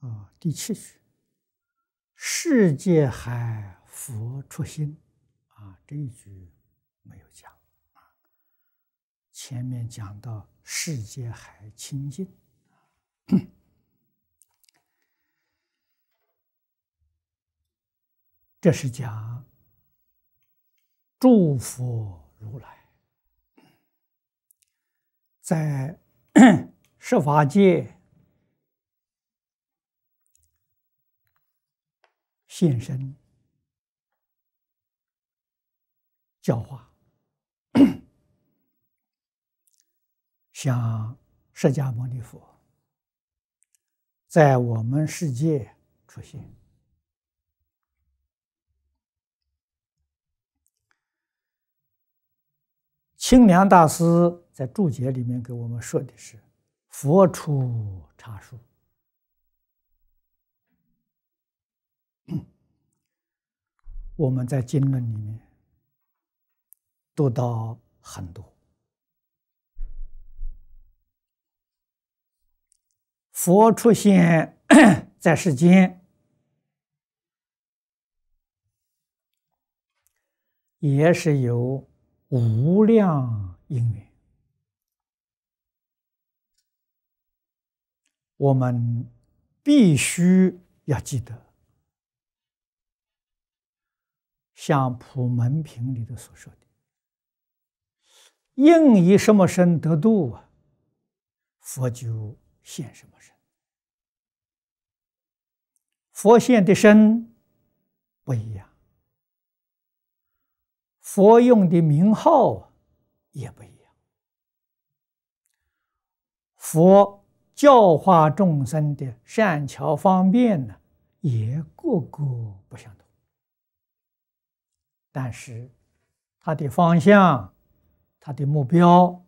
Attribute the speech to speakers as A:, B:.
A: 第7句，世界海佛出心，这一句没有讲。前面讲到世界海清净，这是讲诸佛如来在十法界现身教化，像释迦牟尼佛在我们世界出现。清凉大师在注解里面给我们说的是佛出刹数，我们在经论里面读到很多，佛出现在世间，也是有无量因缘。我们必须要记得，像普门品里头所说的，应以什么身得度佛就现什么身。佛现的身不一样，佛用的名号也不一样，佛教化众生的善巧方便呢，也各个不相同。但是他的方向，他的目标